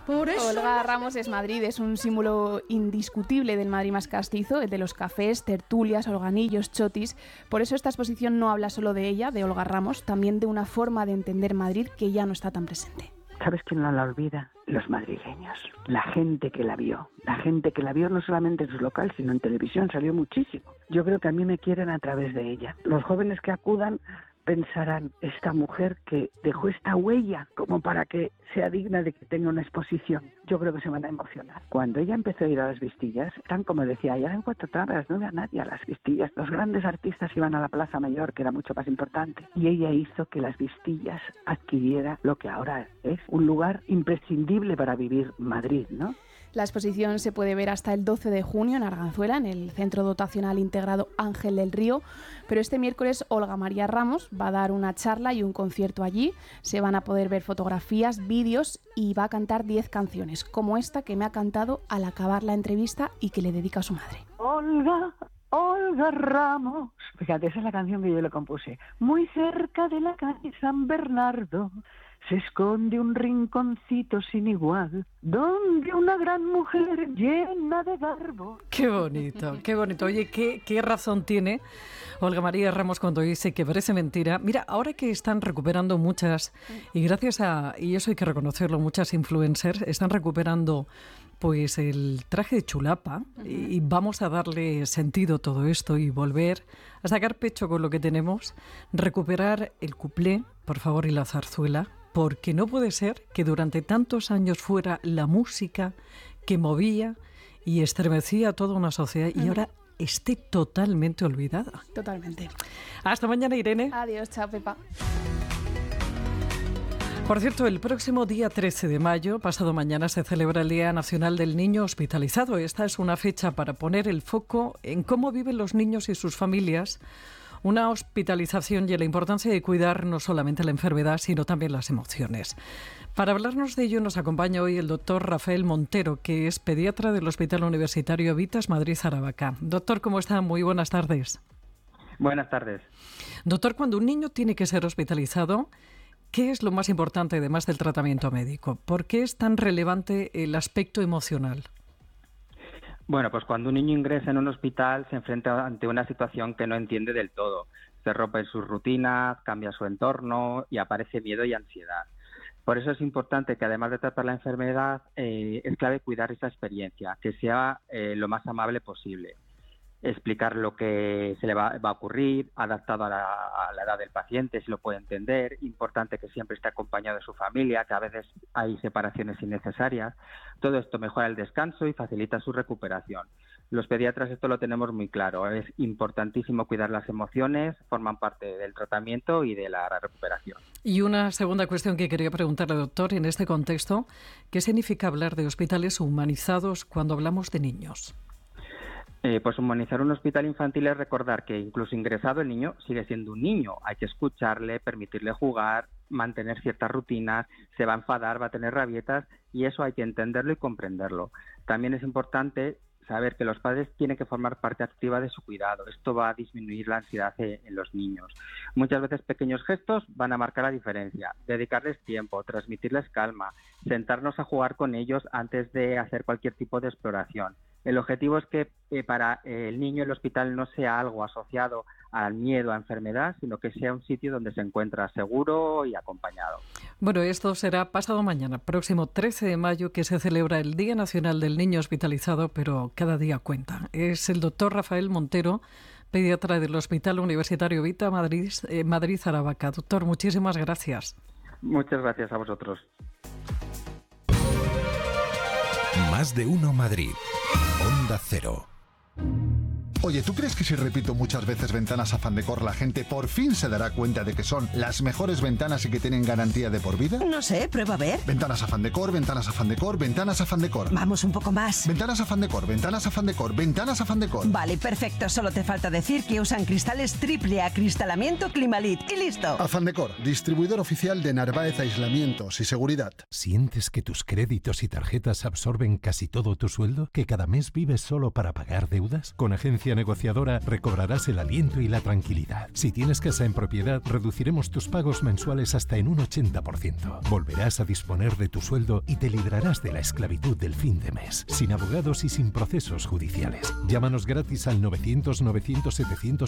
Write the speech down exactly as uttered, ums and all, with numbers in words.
Por eso Olga Ramos es Madrid, es un símbolo indiscutible del Madrid más castizo, el de los cafés, tertulias, organillos, chotis. Por eso esta exposición no habla solo de ella, de Olga Ramos, también de una forma de entender Madrid que ya no está tan presente. ¿Sabes quién no la olvida? Los madrileños, la gente que la vio, la gente que la vio no solamente en su local, sino en televisión, salió muchísimo. Yo creo que a mí me quieren a través de ella. Los jóvenes que acudan pensarán, esta mujer que dejó esta huella como para que sea digna de que tenga una exposición. Yo creo que se van a emocionar. Cuando ella empezó a ir a las Vistillas, tan como decía, ya en cuatro tardes, no ve a nadie a las Vistillas. Los grandes artistas iban a la Plaza Mayor, que era mucho más importante. Y ella hizo que las Vistillas adquiriera lo que ahora es un lugar imprescindible para vivir Madrid, ¿no? La exposición se puede ver hasta el doce de junio en Arganzuela, en el Centro Dotacional Integrado Ángel del Río, pero este miércoles Olga María Ramos va a dar una charla y un concierto allí. Se van a poder ver fotografías, vídeos y va a cantar diez canciones, como esta que me ha cantado al acabar la entrevista y que le dedica a su madre. Olga, Olga Ramos. Fíjate, esa es la canción que yo le compuse. Muy cerca de la calle San Bernardo se esconde un rinconcito sin igual, donde una gran mujer llena de garbo. Qué bonito, qué bonito. Oye, ¿qué, qué razón tiene Olga María Ramos cuando dice que parece mentira? Mira, ahora que están recuperando muchas, y gracias a, y eso hay que reconocerlo, muchas influencers están recuperando pues el traje de chulapa, uh-huh. y vamos a darle sentido a todo esto y volver a sacar pecho con lo que tenemos, recuperar el cuplé, por favor, y la zarzuela, porque no puede ser que durante tantos años fuera la música que movía y estremecía a toda una sociedad y ahora esté totalmente olvidada. Totalmente. Hasta mañana, Irene. Adiós, chao, Pepa. Por cierto, el próximo día trece de mayo, pasado mañana, se celebra el Día Nacional del Niño Hospitalizado. Esta es una fecha para poner el foco en cómo viven los niños y sus familias una hospitalización y la importancia de cuidar no solamente la enfermedad, sino también las emociones. Para hablarnos de ello nos acompaña hoy el doctor Rafael Montero, que es pediatra del Hospital Universitario Vitas Madrid Aravaca. Doctor, ¿cómo está? Muy buenas tardes. Buenas tardes. Doctor, cuando un niño tiene que ser hospitalizado, ¿qué es lo más importante además del tratamiento médico? ¿Por qué es tan relevante el aspecto emocional? Bueno, pues cuando un niño ingresa en un hospital se enfrenta ante una situación que no entiende del todo. Se rompen sus rutinas, cambia su entorno y aparece miedo y ansiedad. Por eso es importante que además de tratar la enfermedad, eh, es clave cuidar esa experiencia, que sea eh, lo más amable posible. Explicar lo que se le va, va a ocurrir, adaptado a la, a la edad del paciente, si lo puede entender. Importante que siempre esté acompañado de su familia, que a veces hay separaciones innecesarias. Todo esto mejora el descanso y facilita su recuperación. Los pediatras esto lo tenemos muy claro. Es importantísimo cuidar las emociones, forman parte del tratamiento y de la recuperación. Y una segunda cuestión que quería preguntarle, doctor, en este contexto, ¿qué significa hablar de hospitales humanizados cuando hablamos de niños? Eh, pues humanizar un hospital infantil es recordar que incluso ingresado el niño sigue siendo un niño. Hay que escucharle, permitirle jugar, mantener ciertas rutinas, se va a enfadar, va a tener rabietas y eso hay que entenderlo y comprenderlo. También es importante saber que los padres tienen que formar parte activa de su cuidado. Esto va a disminuir la ansiedad en los niños. Muchas veces pequeños gestos van a marcar la diferencia. Dedicarles tiempo, transmitirles calma, sentarnos a jugar con ellos antes de hacer cualquier tipo de exploración. El objetivo es que eh, para el niño el hospital no sea algo asociado al miedo a enfermedad, sino que sea un sitio donde se encuentra seguro y acompañado. Bueno, esto será pasado mañana, próximo trece de mayo, que se celebra el Día Nacional del Niño Hospitalizado, pero cada día cuenta. Es el doctor Rafael Montero, pediatra del Hospital Universitario Vita Madrid, eh, Madrid Aravaca. Doctor, muchísimas gracias. Muchas gracias a vosotros. Más de uno Madrid. Onda Cero. Oye, ¿tú crees que si repito muchas veces Ventanas Afán Decor la gente por fin se dará cuenta de que son las mejores ventanas y que tienen garantía de por vida? No sé, prueba a ver. Ventanas Afán Decor, Ventanas Afán Decor, Ventanas Afán Decor. Vamos un poco más. Ventanas Afán Decor, Ventanas Afán Decor, Ventanas Afán Decor. Vale, perfecto. Solo te falta decir que usan cristales triple acristalamiento Climalit y listo. Afán Decor, distribuidor oficial de Narváez Aislamientos y Seguridad. ¿Sientes que tus créditos y tarjetas absorben casi todo tu sueldo? ¿Que cada mes vives solo para pagar deudas? Con Agencia experiencia negociadora recobrarás el aliento y la tranquilidad. Si tienes casa en propiedad, reduciremos tus pagos mensuales hasta en un ochenta por ciento. Volverás a disponer de tu sueldo y te librarás de la esclavitud del fin de mes, sin abogados y sin procesos judiciales. Llámanos gratis al novecientos, novecientos, setecientos